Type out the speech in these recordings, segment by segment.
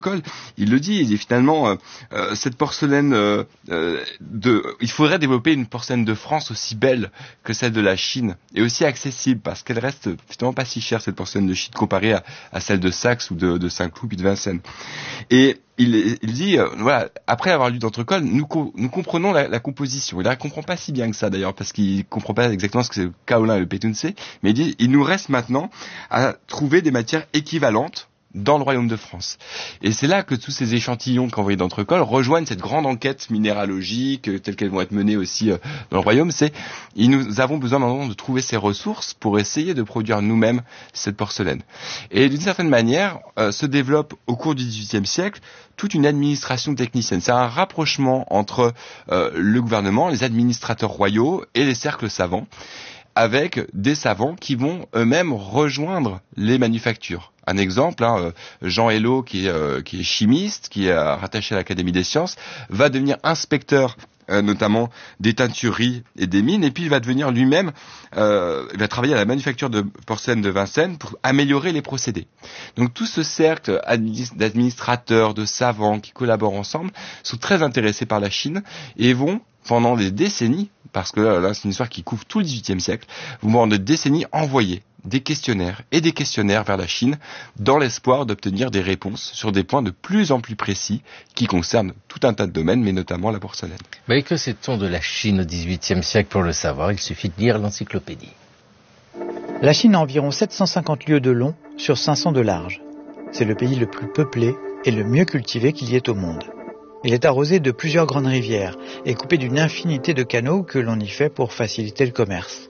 il le dit, il dit finalement cette porcelaine il faudrait développer une porcelaine de France aussi belle que celle de la Chine et aussi accessible parce qu'elle reste finalement pas si chère cette porcelaine de Chine comparée à celle de Saxe ou de Saint-Cloud puis de Vincennes. Et il dit voilà, après avoir lu d'Entrecol, nous comprenons la composition. Il la comprend pas si bien que ça d'ailleurs parce qu'il comprend pas exactement ce que c'est le kaolin et le pétunse, mais il dit il nous reste maintenant à trouver des matières équivalentes dans le royaume de France. Et c'est là que tous ces échantillons qu'envoyés d'Entrecol rejoignent cette grande enquête minéralogique telle qu'elles vont être menées aussi dans le royaume. Nous avons besoin maintenant de trouver ces ressources pour essayer de produire nous-mêmes cette porcelaine. Et d'une certaine manière, se développe au cours du XVIIIe siècle toute une administration technicienne. C'est un rapprochement entre le gouvernement, les administrateurs royaux et les cercles savants, avec des savants qui vont eux-mêmes rejoindre les manufactures. Un exemple, Jean Hello, qui est chimiste, qui est rattaché à l'Académie des sciences, va devenir inspecteur notamment des teintureries et des mines, et puis il va devenir lui-même, il va travailler à la manufacture de porcelaine de Vincennes pour améliorer les procédés. Donc tout ce cercle d'administrateurs, de savants qui collaborent ensemble sont très intéressés par la Chine et vont pendant des décennies, parce que là c'est une histoire qui couvre tout le XVIIIe siècle, vont pendant des décennies envoyer des questionnaires vers la Chine dans l'espoir d'obtenir des réponses sur des points de plus en plus précis qui concernent tout un tas de domaines, mais notamment la porcelaine. Mais que sait-on de la Chine au XVIIIe siècle pour le savoir? Il suffit de lire l'encyclopédie. La Chine a environ 750 lieues de long sur 500 de large. C'est le pays le plus peuplé et le mieux cultivé qu'il y ait au monde. Il est arrosé de plusieurs grandes rivières et coupé d'une infinité de canaux que l'on y fait pour faciliter le commerce.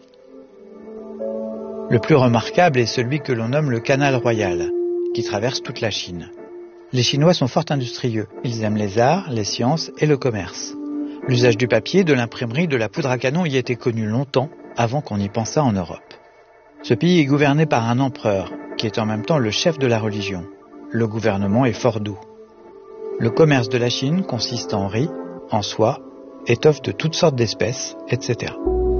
Le plus remarquable est celui que l'on nomme le canal royal, qui traverse toute la Chine. Les Chinois sont fort industrieux. Ils aiment les arts, les sciences et le commerce. L'usage du papier, de l'imprimerie, de la poudre à canon y était connu longtemps avant qu'on y pensât en Europe. Ce pays est gouverné par un empereur, qui est en même temps le chef de la religion. Le gouvernement est fort doux. Le commerce de la Chine consiste en riz, en soie, étoffes de toutes sortes d'espèces, etc.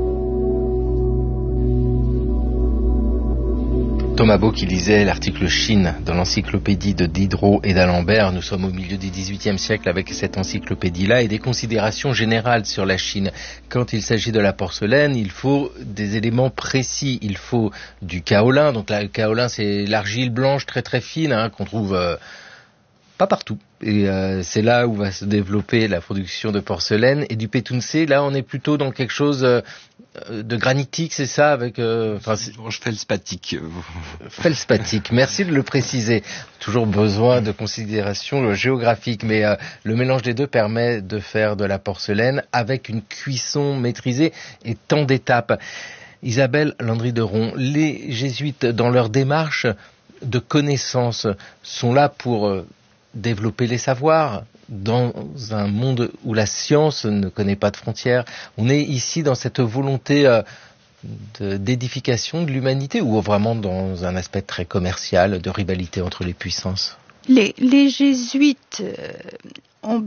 Thomas Beau qui lisait l'article Chine dans l'encyclopédie de Diderot et d'Alembert. Nous sommes au milieu du XVIIIe siècle avec cette encyclopédie-là et des considérations générales sur la Chine. Quand il s'agit de la porcelaine, il faut des éléments précis. Il faut du kaolin. Donc là, le kaolin, c'est l'argile blanche très très fine qu'on trouve pas partout. Et c'est là où va se développer la production de porcelaine. Et du pétunse, là, on est plutôt dans quelque chose de granitique, c'est ça, avec feldspathik. Feldspathik. Merci de le préciser. Toujours besoin de considérations géographiques, mais le mélange des deux permet de faire de la porcelaine avec une cuisson maîtrisée et tant d'étapes. Isabelle Landry-Deron, les jésuites, dans leur démarche de connaissance, sont là pour développer les savoirs dans un monde où la science ne connaît pas de frontières. On est ici dans cette volonté d'édification de l'humanité ou vraiment dans un aspect très commercial de rivalité entre les puissances? Les jésuites ont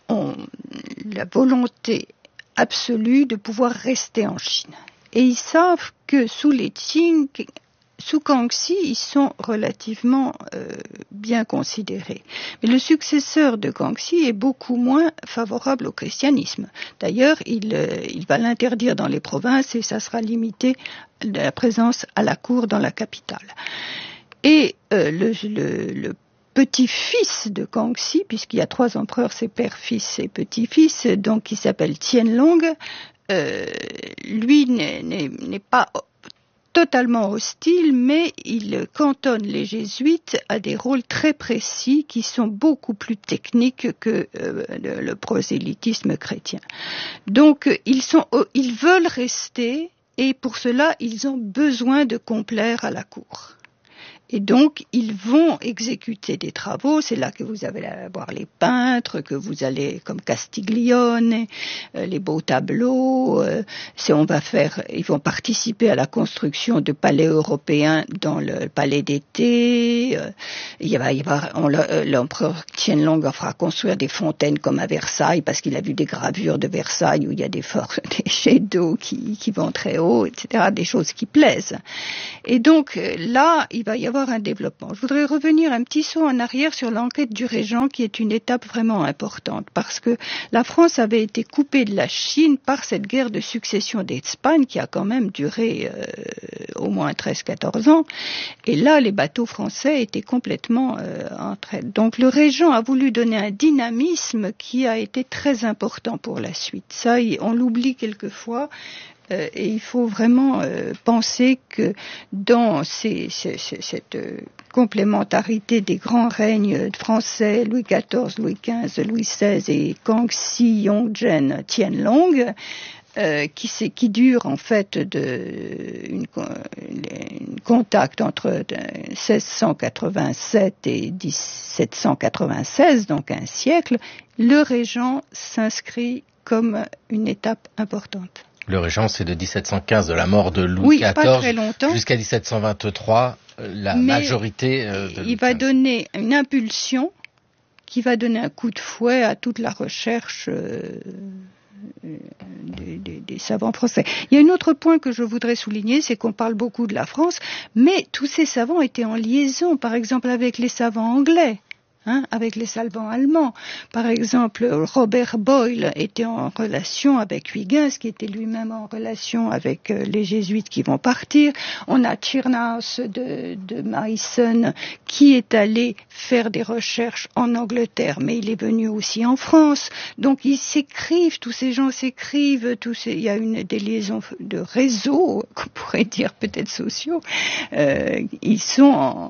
la volonté absolue de pouvoir rester en Chine. Et ils savent que sous les Qing, sous Kangxi, ils sont relativement bien considérés. Mais le successeur de Kangxi est beaucoup moins favorable au christianisme. D'ailleurs, il va l'interdire dans les provinces et ça sera limité la présence à la cour dans la capitale. Et le petit-fils de Kangxi, puisqu'il y a 3 empereurs, c'est père, fils et petit-fils, donc il s'appelle Qianlong, lui n'est pas totalement hostile, mais il cantonne les jésuites à des rôles très précis qui sont beaucoup plus techniques que le prosélytisme chrétien. Donc ils veulent rester et pour cela ils ont besoin de complaire à la cour. Et donc, ils vont exécuter des travaux. C'est là que vous allez avoir les peintres, que vous allez, comme Castiglione, les beaux tableaux. Ils vont participer à la construction de palais européens dans le palais d'été. L'empereur Qianlong leur fera construire des fontaines comme à Versailles, parce qu'il a vu des gravures de Versailles où il y a des jets d'eau qui vont très haut, etc. Des choses qui plaisent. Et donc, là, il va y avoir avoir un développement. Je voudrais revenir un petit saut en arrière sur l'enquête du Régent, qui est une étape vraiment importante, parce que la France avait été coupée de la Chine par cette guerre de succession d'Espagne qui a quand même duré au moins 13-14 ans. Et là, les bateaux français étaient complètement en traite. Donc le Régent a voulu donner un dynamisme qui a été très important pour la suite. Ça, on l'oublie quelquefois. Et il faut vraiment penser que dans cette complémentarité des grands règnes français, Louis XIV, Louis XV, Louis XVI et Kangxi, Yongzhen, Tianlong, qui dure en fait un contact entre 1687 et 1796, donc un siècle, le Régent s'inscrit comme une étape importante. Le Régent, c'est de 1715, de la mort de Louis XIV, jusqu'à 1723, majorité. Il va donner une impulsion qui va donner un coup de fouet à toute la recherche des savants français. Il y a un autre point que je voudrais souligner, c'est qu'on parle beaucoup de la France, mais tous ces savants étaient en liaison, par exemple avec les savants anglais. Avec les savants allemands. Par exemple, Robert Boyle était en relation avec Huygens, qui était lui-même en relation avec les jésuites qui vont partir. On a Tschirnaus de Meissen qui est allé faire des recherches en Angleterre, mais il est venu aussi en France. Donc ils s'écrivent, tous ces gens s'écrivent, il y a des liaisons de réseaux, qu'on pourrait dire peut-être sociaux. Ils sont en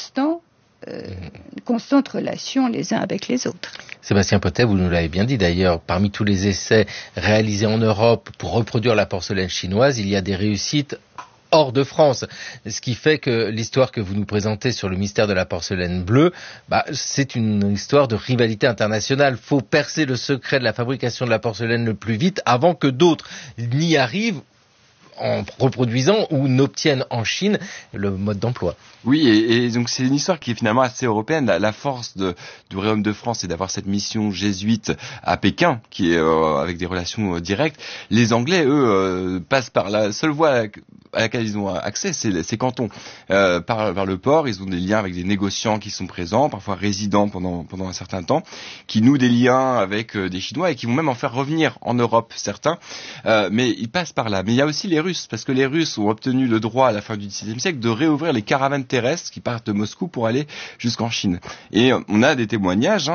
constante relation les uns avec les autres. Sébastien Potet, vous nous l'avez bien dit d'ailleurs, parmi tous les essais réalisés en Europe pour reproduire la porcelaine chinoise, il y a des réussites hors de France. Ce qui fait que l'histoire que vous nous présentez sur le mystère de la porcelaine bleue, c'est une histoire de rivalité internationale. Faut percer le secret de la fabrication de la porcelaine le plus vite avant que d'autres n'y arrivent en reproduisant ou n'obtiennent en Chine le mode d'emploi. Oui, et donc c'est une histoire qui est finalement assez européenne. La force du Royaume de France, c'est d'avoir cette mission jésuite à Pékin, qui est avec des relations directes. Les Anglais, eux, passent par la seule voie à laquelle ils ont accès, c'est Canton. Par le port, ils ont des liens avec des négociants qui sont présents, parfois résidents pendant un certain temps, qui nouent des liens avec des Chinois et qui vont même en faire revenir en Europe, certains. Mais ils passent par là. Mais il y a aussi les Russes, parce que les Russes ont obtenu le droit à la fin du XVIIe siècle de réouvrir les caravanes terrestres qui partent de Moscou pour aller jusqu'en Chine. Et on a des témoignages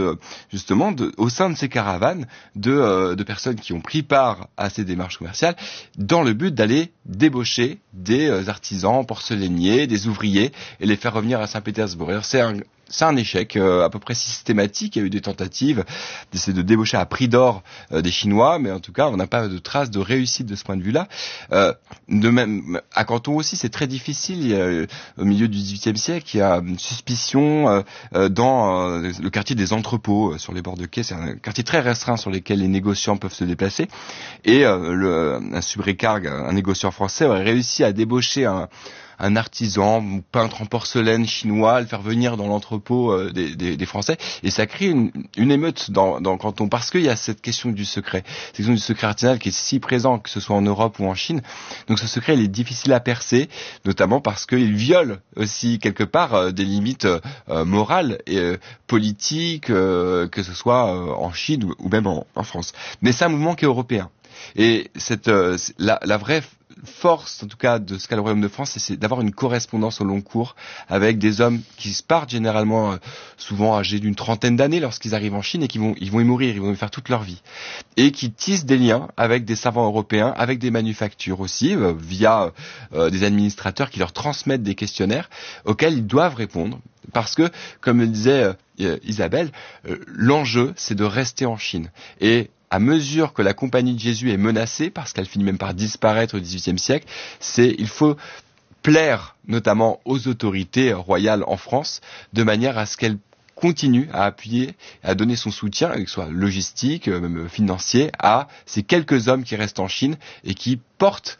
au sein de ces caravanes de personnes qui ont pris part à ces démarches commerciales dans le but d'aller débaucher des artisans porcelainiers, des ouvriers et les faire revenir à Saint-Pétersbourg. Alors c'est un échec à peu près systématique. Il y a eu des tentatives d'essayer de débaucher à prix d'or des Chinois, mais en tout cas, on n'a pas de trace de réussite de ce point de vue-là. De même, à Canton aussi, c'est très difficile. Au milieu du XVIIIe siècle, il y a une suspicion dans le quartier des entrepôts sur les bords de quai. C'est un quartier très restreint sur lequel les négociants peuvent se déplacer. Et un subrécargue, un négociant français, aurait réussi à débaucher un artisan ou peintre en porcelaine chinois, le faire venir dans l'entrepôt des Français, et ça crée une émeute dans Canton, parce qu'il y a cette question du secret, cette question du secret artisanal qui est si présent, que ce soit en Europe ou en Chine. Donc ce secret, il est difficile à percer, notamment parce qu'il viole aussi quelque part des limites morales et politiques, que ce soit en Chine ou même en France. Mais c'est un mouvement qui est européen. Et la vraie force, en tout cas, de ce qu'a le Royaume de France, c'est d'avoir une correspondance au long cours avec des hommes qui se partent généralement souvent âgés d'une trentaine d'années lorsqu'ils arrivent en Chine et ils vont y mourir, ils vont y faire toute leur vie. Et qui tissent des liens avec des savants européens, avec des manufactures aussi, via des administrateurs qui leur transmettent des questionnaires auxquels ils doivent répondre. Parce que, comme le disait Isabelle, l'enjeu, c'est de rester en Chine. Et à mesure que la Compagnie de Jésus est menacée, parce qu'elle finit même par disparaître au XVIIIe siècle, il faut plaire notamment aux autorités royales en France, de manière à ce qu'elles continuent à appuyer, à donner son soutien, que ce soit logistique, même financier, à ces quelques hommes qui restent en Chine et qui portent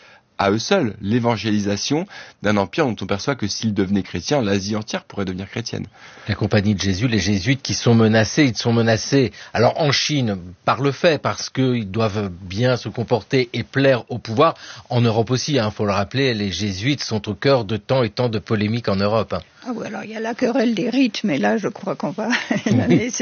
à eux seuls l'évangélisation d'un empire dont on perçoit que s'il devenait chrétien, l'Asie entière pourrait devenir chrétienne. La Compagnie de Jésus, les jésuites qui sont menacés, ils sont menacés, alors en Chine, par le fait, parce qu'ils doivent bien se comporter et plaire au pouvoir. En Europe aussi, faut le rappeler, les jésuites sont au cœur de tant et tant de polémiques en Europe. Ah oui, alors il y a la querelle des rites, mais là je crois qu'on va la laisser